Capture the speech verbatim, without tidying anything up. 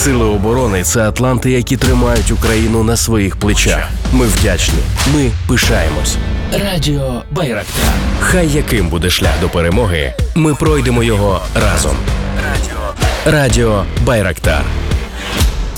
Сили оборони – це атланти, які тримають Україну на своїх плечах. Ми вдячні. Ми пишаємось. Радіо Байрактар. Хай яким буде шлях до перемоги, ми пройдемо його разом. Радіо Байрактар.